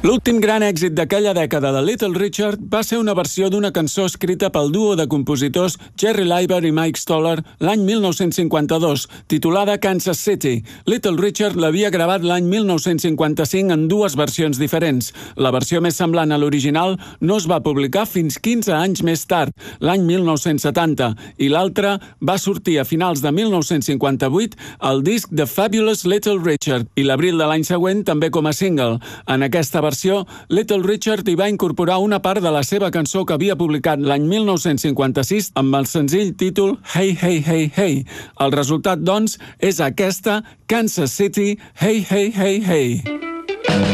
L'últim gran èxit d'aquella dècada de Little Richard va ser una versió d'una cançó escrita pel duo de compositors Jerry Leiber i Mike Stoller l'any 1952, titulada Kansas City. Little Richard l'havia gravat l'any 1955 en dues versions diferents. La versió més semblant a l'original no es va publicar fins 15 anys més tard, l'any 1970, i l'altra va sortir a finals de 1958 al disc The Fabulous Little Richard i l'abril de l'any següent també com a single. En aquesta versió, Little Richard hi va incorporar una part de la seva cançó que havia publicat l'any 1956 amb el senzill títol Hey, Hey, Hey, Hey. El resultat, doncs, és aquesta Kansas City, Hey, Hey, Hey, Hey.